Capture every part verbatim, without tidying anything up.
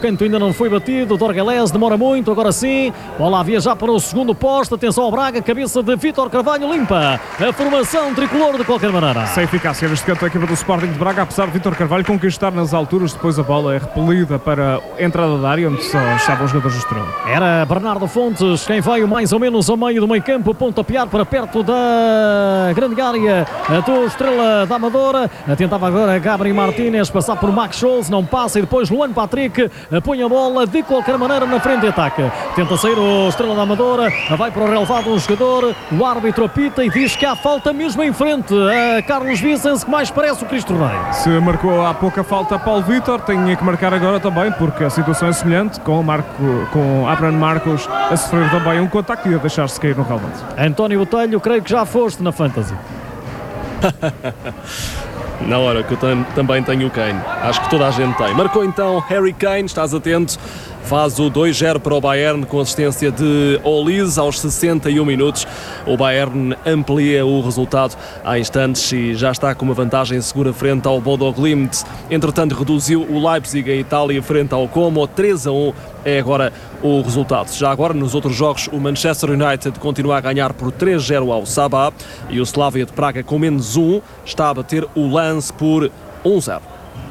canto ainda não foi batido. Dorgalés demora muito, agora sim. Bola a viajar para o segundo posto. Atenção ao Braga, cabeça de Vítor Carvalho limpa a formação tricolor de qualquer maneira. Sem eficácia neste canto da equipa do Sporting de Braga, apesar de Vítor Carvalho conquistar nas alturas, depois a bola é repelida para a entrada da área onde só estavam os jogadores do Estrela. Era Bernardo Fontes quem veio mais ou menos ao meio do meio campo, pontapear para perto da grande área do Estrela da Amadora. Tentava agora Gabriel Martínez passar por Max Scholz, não passa, e depois Luan Patrick põe a bola de qualquer maneira na frente de ataque. Tenta sair o Estrela da Amadora, vai para o relevado um jogador, o árbitro apita e diz que há falta mesmo em frente a Carlos Vicens, que mais parece o Cristo Rei. Se marcou há pouca falta Paulo Vítor, tem que marcar agora também, porque a situação é semelhante, com o Marco, com Abraham Marcos a sofrer também um contacto e a deixar-se cair no relvado. António Botelho, creio que já foste na Fantasy. Na hora que eu tam- também tenho o Kane. Acho que toda a gente tem. Marcou então Harry Kane, estás atento. Faz o dois zero para o Bayern com assistência de Olise aos sessenta e um minutos. O Bayern amplia o resultado há instantes e já está com uma vantagem segura frente ao Bodo Glimt. Entretanto, reduziu o Leipzig em Itália frente ao Como. três a um é agora o resultado. Já agora, nos outros jogos, o Manchester United continua a ganhar por três zero ao Sabah e o Slavia de Praga, com menos um, está a bater o Lens por um zero.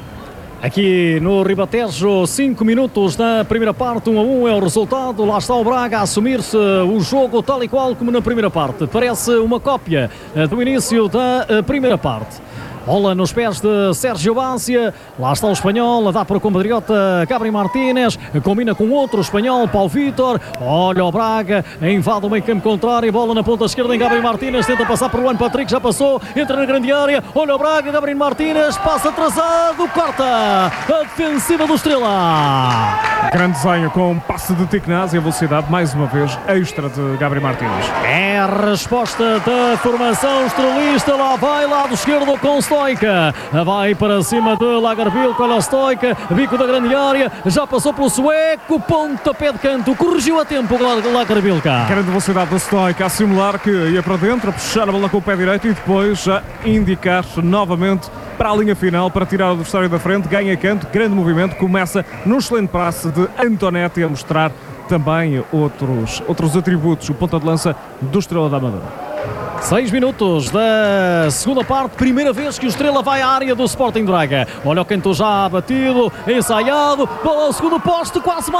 Aqui no Ribatejo, cinco minutos da primeira parte, um a um é o resultado. Lá está o Braga a assumir-se o jogo tal e qual como na primeira parte. Parece uma cópia do início da primeira parte. Bola nos pés de Sérgio Bácia. Lá está o espanhol, dá para o compatriota Gabriel Martínez, combina com outro espanhol, Paulo Vítor. Olha o Braga, invade o meio campo contrário, bola na ponta esquerda em Gabriel Martínez, tenta passar por Luan Patrick, já passou, entra na grande área. Olha o Braga, Gabriel Martínez, passa atrasado, corta a defensiva do Estrela. Grande desenho com um passe de Tiknaz e a velocidade, mais uma vez, extra de Gabriel Martínez. É a resposta da formação estrelista. Lá vai, lado esquerdo com Stoica. Vai para cima de Lagerbielke. Olha o Stoica, bico da grande área. Já passou pelo sueco. Pontapé de canto. Corrigiu a tempo o Lagerbielke. Grande velocidade do Stoica a simular que ia para dentro, a puxar a bola com o pé direito e depois a indicar novamente para a linha final para tirar o adversário da frente. Ganha canto, grande movimento. Começa no excelente passe de Antonetti a mostrar também outros, outros atributos. O ponta de lança do Estrela da Amadora. Seis minutos da segunda parte, primeira vez que o Estrela vai à área do Sporting de Braga. Olha o canto já batido, ensaiado, bola ao segundo poste, quase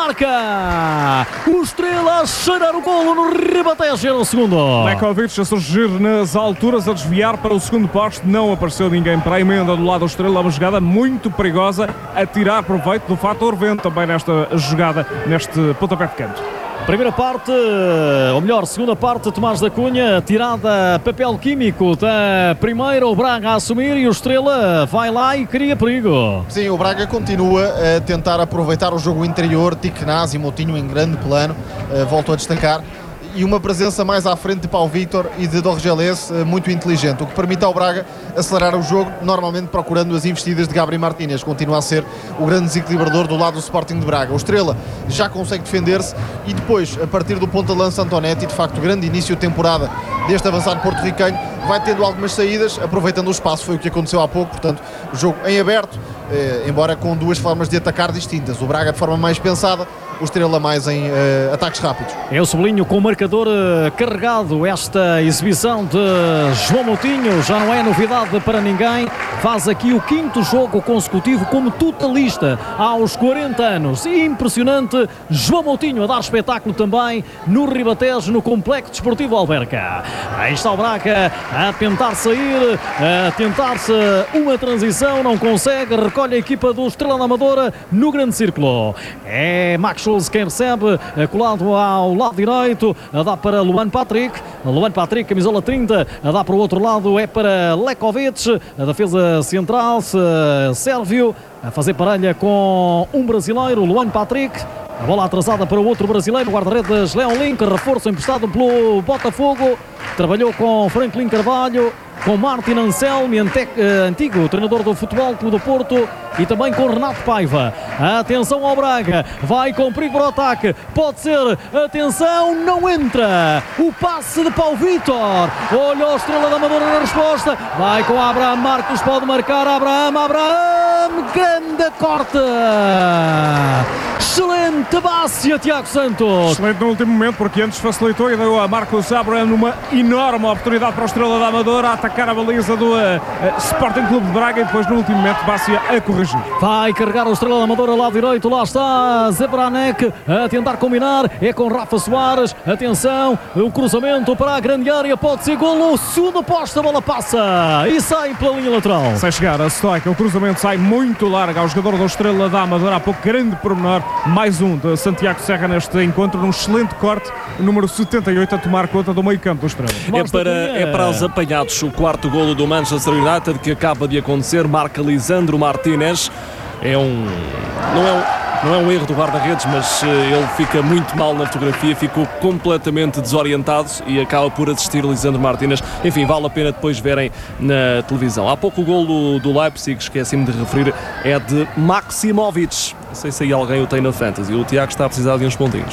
marca. O Estrela a cheirar o golo no Ribatejo no segundo. Lekovic a surgir nas alturas, a desviar para o segundo poste, não apareceu ninguém para a emenda do lado do Estrela. Uma jogada muito perigosa, a tirar proveito do fator vento também nesta jogada, neste pontapé de canto. Primeira parte, ou melhor, segunda parte, Tomás da Cunha, tirada papel químico da primeira, o Braga a assumir e o Estrela vai lá e cria perigo. Sim, o Braga continua a tentar aproveitar o jogo interior, Tiknaz e Moutinho em grande plano, uh, voltou a destacar, e uma presença mais à frente de Paulo Vítor e de Dorgelés uh, muito inteligente, o que permite ao Braga acelerar o jogo, normalmente procurando as investidas de Gabriel Martínez. Continua a ser o grande desequilibrador do lado do Sporting de Braga. O Estrela já consegue defender-se e depois, a partir do ponta de lança Antonetti, de facto grande início de temporada deste avançado porto-riquenho, vai tendo algumas saídas, aproveitando o espaço. Foi o que aconteceu há pouco, portanto, o jogo em aberto, eh, embora com duas formas de atacar distintas. O Braga de forma mais pensada, o Estrela mais em uh, ataques rápidos. Eu sublinho com o marcador uh, carregado esta exibição de João Moutinho, já não é novidade para ninguém, faz aqui o quinto jogo consecutivo como totalista aos quarenta anos. Impressionante, João Moutinho a dar espetáculo também no Ribatejo, no Complexo Desportivo Alverca. Aí está o Braga a tentar sair, a tentar-se uma transição, não consegue, recolhe a equipa do Estrela da Amadora no grande círculo. É Max quem recebe, colado ao lado direito, dá para Luan Patrick, Luan Patrick, camisola trinta, dá para o outro lado, é para Lekovic, a defesa central, Sérvio, a fazer parelha com um brasileiro, Luan Patrick. A bola atrasada para o outro brasileiro, guarda-redes Leon Link, reforço emprestado pelo Botafogo, trabalhou com Franklin Carvalho, com Martin Anselmi, antigo treinador do Futebol Clube do Porto, e também com Renato Paiva. Atenção ao Braga, vai com perigo para o ataque, pode ser, atenção, não entra, o passe de Paulo Vítor, olha o Estrela da Amadora na resposta, vai com Abraham Marcos, pode marcar Abraham, Abraham, grande corte, Excelente Bácia, Tiago Santos. Excelente no último momento, porque antes facilitou e deu a Marcos Abraham numa enorme oportunidade para o Estrela da Amadora a atacar a baliza do uh, uh, Sporting Clube de Braga e depois no último momento Bácia a corrigir. Vai carregar o Estrela da Amadora lado direito, lá está Zebranek a tentar combinar, é com Rafa Soares, atenção, o cruzamento para a grande área, pode ser golo, segunda posta, a bola passa e sai pela linha lateral. Sem chegar a Stoica, o cruzamento sai muito largo ao jogador do Estrela da Amadora, há pouco grande pormenor, mais um de Santiago Serra neste encontro, num excelente corte, número setenta e oito a tomar conta do meio campo do Estrela. É para, é para os apanhados, o quarto golo do Manchester United que acaba de acontecer, marca Lisandro Martínez, é um... não é um... Não é um erro do guarda-redes, mas uh, ele fica muito mal na fotografia, ficou completamente desorientado e acaba por assistir Lisandro Martínez. Enfim, vale a pena depois verem na televisão. Há pouco o golo do Leipzig, esqueci-me de referir, é de Maximovic. Não sei se aí alguém o tem na Fantasy. O Tiago está a precisar de uns pontinhos.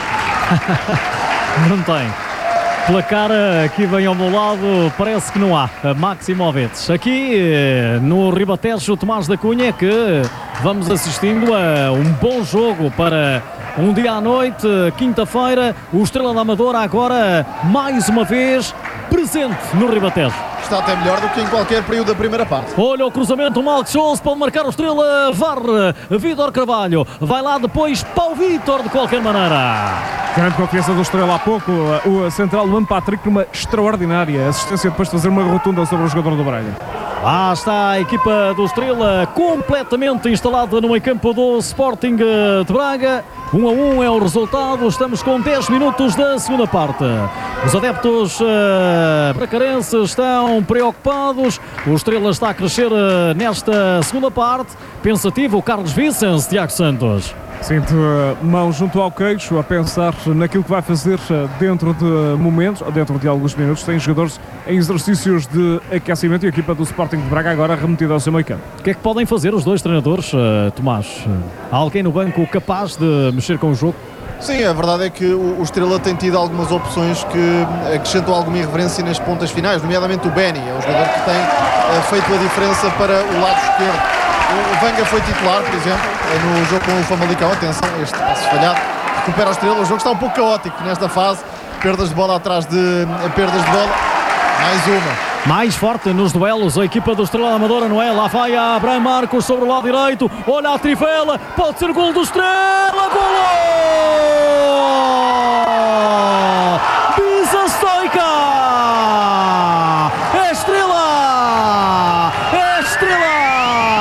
Não tem. Placar aqui bem ao meu lado, parece que não há. Maximovic. Aqui no Ribatejo, Tomás da Cunha, que vamos assistindo a um bom jogo para um dia à noite, quinta-feira. O Estrela da Amadora agora, mais uma vez, presente no Ribatejo. Está até melhor do que em qualquer período da primeira parte. Olha o cruzamento, o Malk Scholz pode marcar o Estrela, varre Vítor Carvalho, vai lá depois Paulo Vítor de qualquer maneira. Grande confiança do Estrela há pouco, o central Luan Patrick numa extraordinária assistência depois de fazer uma rotunda sobre o jogador do Braga. Lá está a equipa do Estrela completamente instalada no meio campo do Sporting de Braga. um a um é o resultado, estamos com dez minutos da segunda parte. Os adeptos uh, bracarenses estão preocupados, o Estrela está a crescer uh, nesta segunda parte. Pensativo o Carlos Vicens, Tiago Santos. Sinto uh, mão junto ao queixo a pensar naquilo que vai fazer uh, dentro de momentos, ou dentro de alguns minutos. Tem jogadores em exercícios de aquecimento e a equipa do Sporting de Braga agora remetida ao seu meio campo. O que é que podem fazer os dois treinadores, uh, Tomás? Há alguém no banco capaz de mexer com o jogo? Sim, a verdade é que o Estrela tem tido algumas opções que acrescentam alguma irreverência nas pontas finais, nomeadamente o Benny, é o jogador que tem uh, feito a diferença para o lado esquerdo. O Vanga foi titular, por exemplo, no jogo com o Famalicão. Atenção, este passo falhado recupera o Estrela. O jogo está um pouco caótico nesta fase, perdas de bola atrás de perdas de bola. Mais uma. Mais forte nos duelos a equipa do Estrela da Amadora, não é? Lá vai a Abraham Marcos sobre o lado direito, olha a trivela, pode ser gol do Estrela, gol!